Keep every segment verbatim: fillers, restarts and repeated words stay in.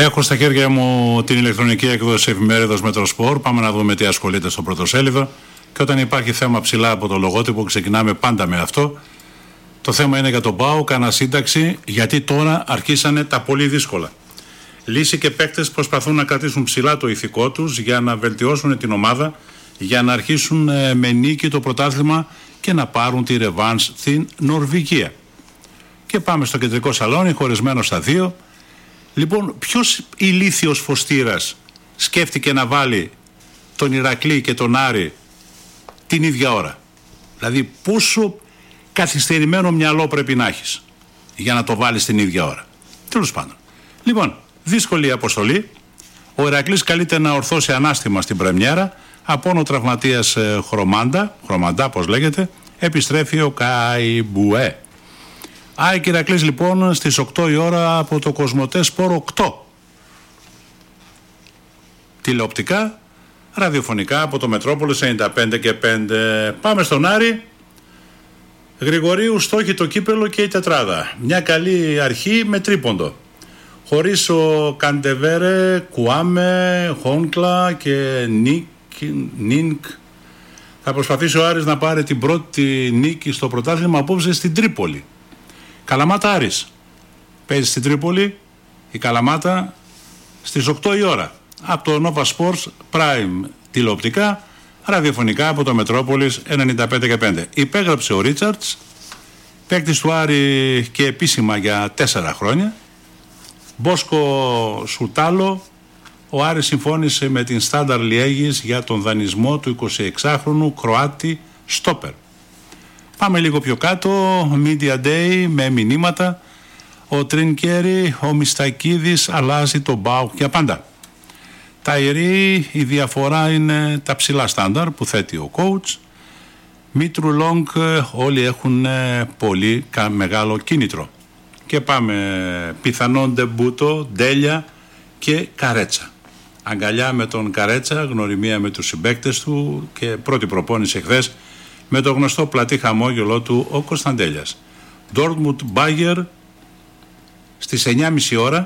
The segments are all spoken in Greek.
Έχω στα χέρια μου την ηλεκτρονική έκδοση εφημερίδας Μετροσπορ. Πάμε να δούμε τι ασχολείται στο πρωτοσέλιδο. Και όταν υπάρχει θέμα ψηλά από το λογότυπο, ξεκινάμε πάντα με αυτό. Το θέμα είναι για τον ΠΑΟΚ, ανασύνταξη, γιατί τώρα αρχίσανε τα πολύ δύσκολα. Λύση και παίκτες προσπαθούν να κρατήσουν ψηλά το ηθικό τους για να βελτιώσουν την ομάδα, για να αρχίσουν με νίκη το πρωτάθλημα και να πάρουν τη ρεβάνς στην Νορβηγία. Και πάμε στο κεντρικό σαλόνι, χωρισμένο στα δύο. Λοιπόν, ποιος ηλίθιος φωστήρας σκέφτηκε να βάλει τον Ηρακλή και τον Άρη την ίδια ώρα? Δηλαδή, πόσο καθυστερημένο μυαλό πρέπει να έχεις για να το βάλεις την ίδια ώρα? Τέλος πάντων. Λοιπόν, δύσκολη η αποστολή. Ο Ηρακλής καλείται να ορθώσει ανάστημα στην πρεμιέρα. Από ο τραυματίας ε, Χρωμάντα, Χρωμαντά πώς λέγεται, επιστρέφει ο Καϊμπουέ. ΑΕΚ Ηρακλής λοιπόν στις οκτώ η ώρα από το Κοσμοτέ Σπορ οκτώ. Τηλεοπτικά, ραδιοφωνικά από το Μετρόπολης ενενήντα πέντε και πέντε. Πάμε στον Άρη. Γρηγορίου στόχει το κύπελο και η τετράδα. Μια καλή αρχή με τρίποντο. Χωρίς ο Καντεβέρε, Κουάμε, Χόνκλα και Νίκ, Νίνκ. Θα προσπαθήσει ο Άρης να πάρει την πρώτη νίκη στο πρωτάθλημα απόψε στην Τρίπολη. Καλαμάτα Άρης. Παίζει στην Τρίπολη η Καλαμάτα στις οκτώ η ώρα. Από το Nova Sports Prime τηλεοπτικά, ραδιοφωνικά από το Μετρόπολης ενενήντα πέντε και πέντε. Υπέγραψε ο Ρίτσαρτς, παίκτης του Άρη και επίσημα για τέσσερα χρόνια. Μπόσκο Σουτάλο, ο Άρης συμφώνησε με την Στάνταρ Λιέγης για τον δανεισμό του εικοσιεξάχρονου Κροάτη στόπερ. Πάμε λίγο πιο κάτω, Media Day με μηνύματα. Ο Τρινκέρι, ο Μιστακίδης αλλάζει τον ΠΑΟΚ για πάντα. Ταϊρή, η διαφορά είναι τα ψηλά στάνταρ που θέτει ο coach. Μήτρου Λόγκ, όλοι έχουν πολύ μεγάλο κίνητρο. Και πάμε πιθανόν ντεμπούτο, Ντέλια και Καρέτσα. Αγκαλιά με τον Καρέτσα, γνωριμία με τους συμπαίκτες του και πρώτη προπόνηση εχθές με το γνωστό πλατή χαμόγελό του ο Κωνσταντέλιας. Ντόρτμουντ Μπάγερ στις εννιά και μισή ώρα,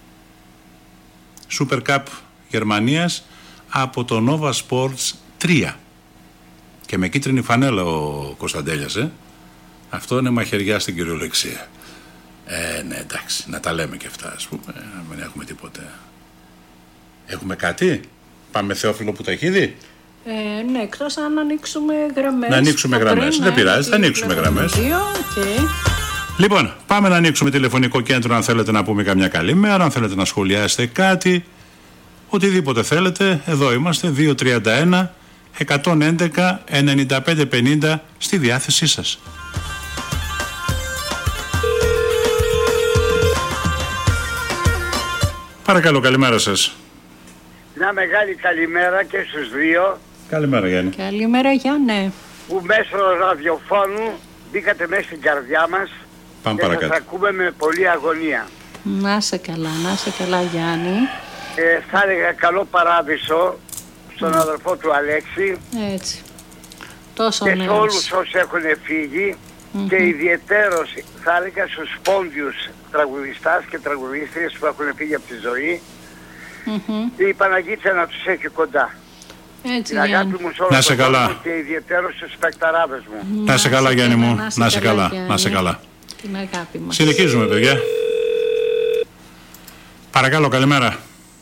Super Cup Γερμανίας από το Nova Sports τρία. Και με κίτρινη φανέλα ο Κωνσταντέλιας, ε. Αυτό είναι μαχαιριά στην κυριολεξία. Ε, ναι, εντάξει, να τα λέμε και αυτά, ας πούμε, να μην έχουμε τίποτε. Έχουμε κάτι? Πάμε Θεόφιλο Πουταχίδη. Ε, ναι, εκτός αν ανοίξουμε γραμμές. Να ανοίξουμε γραμμές, δεν πειράζει, θα ανοίξουμε γραμμές. Okay. Λοιπόν, πάμε να ανοίξουμε τηλεφωνικό κέντρο αν θέλετε να πούμε καμιά καλή μέρα, αν θέλετε να σχολιάσετε κάτι, οτιδήποτε θέλετε. Εδώ είμαστε, δύο τριάντα ένα εκατόν έντεκα ενενήντα πέντε πενήντα στη διάθεσή σας. Παρακαλώ, καλημέρα σας. Μια μεγάλη καλημέρα και στους δύο. Καλημέρα, Γιάννη. Καλημέρα, Γιάννη. Που μέσω ραδιοφώνου μπήκατε μέσα στην καρδιά μας. Πάμε και παρακάτω. σας ακούμε με πολλή αγωνία. Να σε καλά, να σε καλά, Γιάννη. Ε, θα έλεγα καλό παράδεισο στον mm. αδερφό του Αλέξη. Έτσι. Τόσο και νέος. σε όλους όσοι έχουν φύγει mm-hmm. και ιδιαιτέρως θα έλεγα στους πόντιους τραγουδιστάς και τραγουδίστριες που έχουν φύγει από τη ζωή. Mm-hmm. Η Παναγίτσα να τους έχει κοντά. Έτσι, την αγάπη μου σε όλο να σε τον καλά. κόσμο και ιδιαιτέρως στους σπεκταράδες μου. Να σε καλά, Γιάννη μου. Να σε καλά. Να σε καλά. Την αγάπη μας. Συνεχίζουμε, παιδιά. Παρακαλώ, καλημέρα.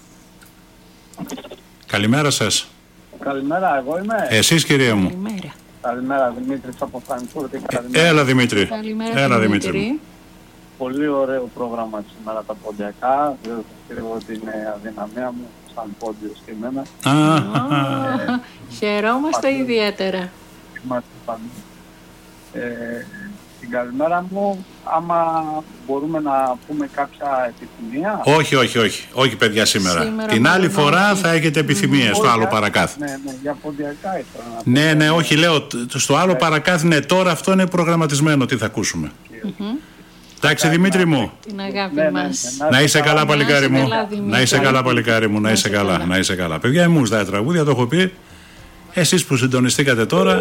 Καλημέρα σας. Καλημέρα, εγώ είμαι. Εσείς, κυρία μου. Καλημέρα. Καλημέρα, Δημήτρης από Φραγκφούρτη. Ε, έλα, Δημήτρη. Καλημέρα, έλα, Δημήτρη. Δημήτρη. Πολύ ωραίο πρόγραμμα σήμερα τα ποντιακά. Δεν θα κρύβω ότι είναι αδυναμία μου σαν πόντιος και εμένα. Α, χαιρόμαστε ιδιαίτερα. Είμαστε παντού. Ε, την καλημέρα μου, άμα μπορούμε να πούμε κάποια επιθυμία. Όχι, όχι, όχι. Όχι, παιδιά, σήμερα. Σήμερα την άλλη μόνο, φορά όχι. θα έχετε επιθυμίες Mm. στο άλλο Όχι, παρακάθ. Ναι, ναι, για ποντιακά ήθελα να πω. Ναι, ναι, όχι, λέω τ- στο άλλο παρακάθ, ναι, τώρα αυτό είναι προγραμματισμένο τι θα ακούσουμε. Mm-hmm. Εντάξει, Δημήτρη μου. Την αγάπη Ναι, ναι, ναι, μας. ναι. Να είσαι καλά, Να παλικάρι είσαι μου. καλά, Δημήτρη. Να είσαι καλά, παλικάρι μου. Να είσαι καλά. Να είσαι καλά. Παιδιά, μου τα τραγούδια, το έχω πει. Εσείς που συντονιστήκατε τώρα.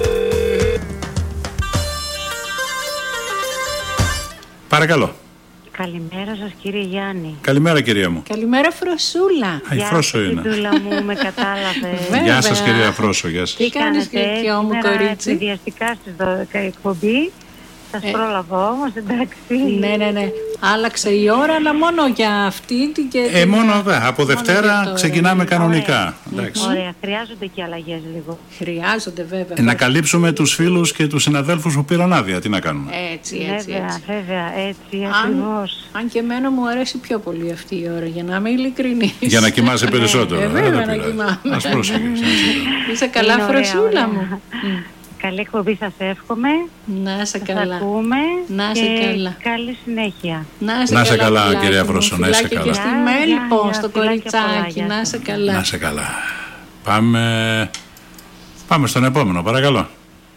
Παρακαλώ. Καλημέρα σας κύριε Γιάννη. Καλημέρα κυρία μου. Καλημέρα Φροσούλα. Α, η Φρόσο είναι. Δούλα μου, με κατάλαβε. Γεια σας κυρία Φρόσο, γεια σας. Τι κάνεις γλυκιό μου κορίτσι? Ευνηδιαστικά στις δώδεκα εκπομπή. Σας Ε. πρόλαβα όμως, εντάξει. Ναι, ναι, ναι. Άλλαξε η ώρα, αλλά μόνο για αυτή την και Ε, την- μόνο δε, από μόνο Δευτέρα για τώρα. ξεκινάμε κανονικά. Ωραία. Εντάξει. Ωραία, χρειάζονται και αλλαγές λίγο. Χρειάζονται βέβαια. Ε, να καλύψουμε τους φίλους και τους συναδέλφους που πήραν άδεια. Τι να κάνουμε. Έτσι, έτσι, Βέβαια, έτσι. βέβαια, έτσι Αν, ακριβώς. αν και εμένα μου αρέσει πιο πολύ αυτή η ώρα, για να είμαι ειλικρινής. Για να κοιμάσαι περισσότερο. Ε, δεν βέβαια, το να πειράζει. κοιμάμαι. Ας πρόσεχες. Είσαι καλά, Είναι ωραία, Φροσούλα ωραία. μου. Καλή εκπομπή σας εύχομαι. Να είσαι Σας καλά. ακούμε. Να είσαι και καλά. καλή συνέχεια. Να είσαι Να είσαι καλά, φιλάκι κυρία μου. Φρόσο, να είσαι Φιλάκια καλά. και στη Γεια, Μέλπο, γεια, στο φιλάκια πολλά, κοριτσάκι. γεια Να σας. είσαι καλά. Να είσαι καλά. Πάμε... Πάμε στον επόμενο, παρακαλώ.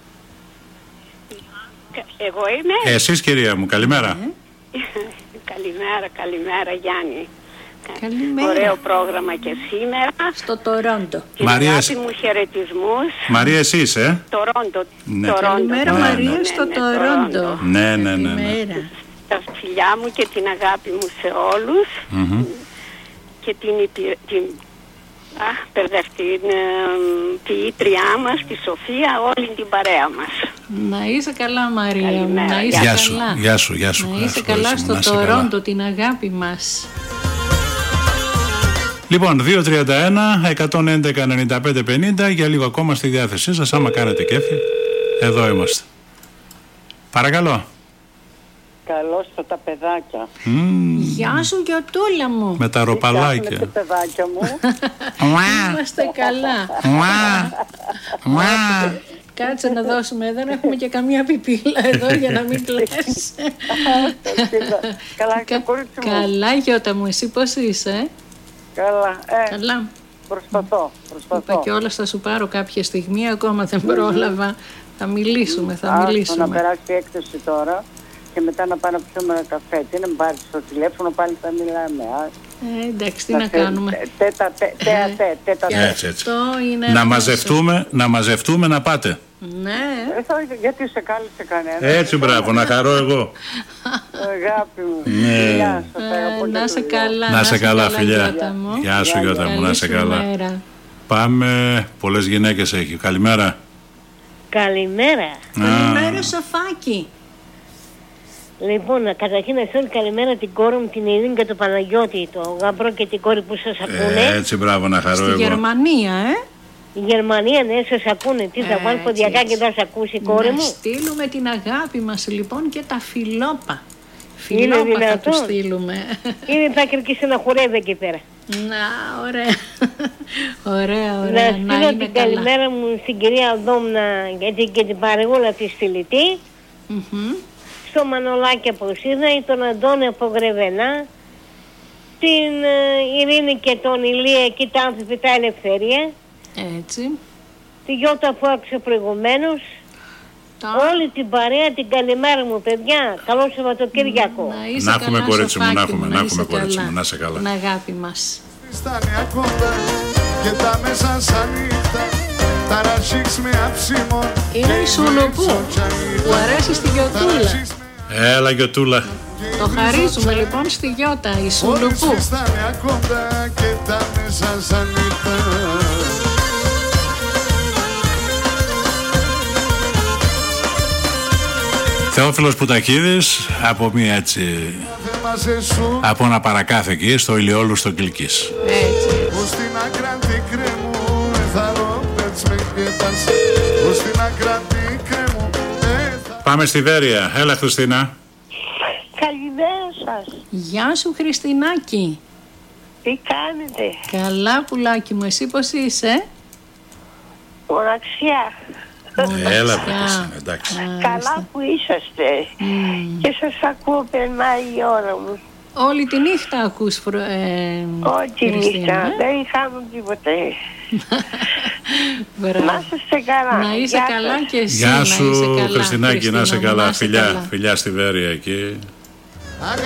Εγώ είμαι. Ε, εσείς κυρία μου, καλημέρα. Καλημέρα, καλημέρα Γιάννη. Καλημέρα. Ωραίο πρόγραμμα και σήμερα. Στο Τορόντο. Την Μαρία, αγάπη εσύ- μου χαιρετισμούς. Μαρία, εσείς, ε. Τορόντο. Ναι. Τορόντο. Καλημέρα, Ναι, Μαρία, ναι. στο ναι, Τορόντο. Ναι, ναι, ναι, ναι. Καλημέρα. Τα φιλιά μου και την αγάπη μου σε όλους. Μμμ. Και την, υπη- την α, μπερδεύτηκα, την ε, ποιήτριά μας, τη Σοφία, όλη την παρέα μας. Να είσαι καλά, Μαρία μου. Καλημέρα. Να είσαι Γεια καλά. σου, γεια σου, γεια σου. Να Γεια είσαι σου, καλά κορίτσι μου, στο να είσαι καλά. Τορόντο, την αγάπη μας. Λοιπόν, δύο τριάντα ένα, εκατόν έντεκα, ενενήντα πέντε, πενήντα, για λίγο ακόμα στη διάθεσή σας, άμα κάνετε κέφι. Εδώ είμαστε. Παρακαλώ. Καλώς στα τα παιδάκια. Μμμ, Γεια σου, Γιωτούλα μου. με τα Κάνουνε ροπαλάκια. τα παιδάκια μου. Είμαστε καλά. Μουά, μουά. Κάτσε να δώσουμε. Δεν έχουμε και καμία πιπίλα εδώ για να μην κλαις. Καλά, και Κα- κορίτσι μου. Καλά, Γιώτα μου. Εσύ πώς είσαι? ε? Καλά. Ε, Καλά. προσπαθώ, Είπα προσπαθώ. και όλα θα σου πάρω κάποια στιγμή. Ακόμα δεν πρόλαβα. Θα μιλήσουμε, θα Άστο να μιλήσουμε. περάσει η έκθεση τώρα και μετά να πάω να πιούμε ένα καφέ. Τι να με πάρεις στο τηλέφωνο, πάλι θα μιλάμε. Α, Ε, εντάξει, τι τα να τε- κάνουμε. τε- Τέτα, τε- τέα, τε, τέτα, Και τε. Έτσι, έτσι. αυτό είναι Να ένα μαζευτούμε, να μαζευτούμε να πάτε. Ναι. Ε, θα- γιατί σε κάλεσε κανένα. Έτσι, μπράβο, να χαρώ εγώ. Αγάπη μου. Ναι. Γεια σας, Ε, αγαπώ και να είσαι τους δυο. καλά. Να είσαι καλά, φιλιά. Γιώτα μου. Γεια σου, Γιώτα μου, να Καλή είσαι σου καλά. μέρα. Πάμε, πολλές γυναίκες έχει. Καλημέρα. Καλημέρα. Καλημέρα, Σοφάκη. Λοιπόν, καταρχήν να στείλω καλημέρα την κόρη μου, την Ειρήνη και τον Παναγιώτη, το γαμπρό και την κόρη που σας ακούνε. Έτσι, μπράβο, να χαρώ Στη εγώ. Γερμανία, ε. Η Γερμανία, ναι, σας ακούνε. Τι θα Έτσι, βάλει ποδιακά έτσι. και θα σας ακούσει η κόρη Να μου. στείλουμε την αγάπη μας λοιπόν και τα φιλόπα. Είναι Φιλόπα θα δυνατόν? του στείλουμε. Είναι θα κερκίσει να χορεύει εκεί πέρα. Να, ωραία. Ωραία, Να ωραία. Να στείλω είναι την καλά. καλημέρα μου στην κυρία Δόμνα γιατί και την παρεγούλα τη στυλιτή. Μμμ. Στο Μανολάκι από Σίδνεϊ, τον Αντώνη από Γρεβενά, την ε, Ειρήνη και τον Ηλία εκεί τα άνθρωποι τα ελευθερία, Έτσι. τη Γιώτα που άκουσα προηγουμένως, Τα- όλη την παρέα την καλημέρα μου παιδιά, καλό Σαββατοκύριακο. Να είσαι Να έχουμε, καλά, κορίτσι μου, να Σοφάκη έχουμε, μου, να είσαι έχουμε, κορίτσι καλά. μου, να είσαι καλά. Την αγάπη μας. Στα νέα κοντά και τα μέσα σαν νύχτα τα ραζίξ με αψίμων. Είναι η Σουλουπού που αρέσει στη Γιωτούλα. Έλα, Γιωτούλα. Το χαρίζουμε λοιπόν στη Γιώτα, η Σουλουπού. Στα νέα κοντά και τα μέσα σαν νύχτα. Θεόφιλος Πουτακίδης, από μία έτσι, Μαζί σου από ένα παρακάθ εκεί, στο Ηλιόλου στο Κιλκής. Έτσι. που στην ακράντη κρέμου θα ρόπετς με κέτας. Που στην ακράντη κρέμου θα... Πάμε στη Βέρεια. Έλα, Χριστίνα. Καλημέρα σας, Γεια σου, Χριστινάκη. τι κάνετε, Καλά, πουλάκι μου, εσύ πώς είσαι? μοναξιά, Έλα, Μοναξιά. Χριστίνα, εντάξει. καλά που είσαστε και σας ακούω περνάει η ώρα μου. Όλη τη νύχτα ακούς, φρο- ε, Όχι Χριστίνα, νύχτα, ε? δεν χάνω τίποτε. Μπράβο. Να είστε καλά. Να είσαι Γεια καλά σας. και εσύ. Γεια να σου, είσαι καλά, Χριστινάκη, να είσαι Χριστίνα μου, καλά. να είσαι Φιλιά, καλά. φιλιά στη Βέρεια εκεί.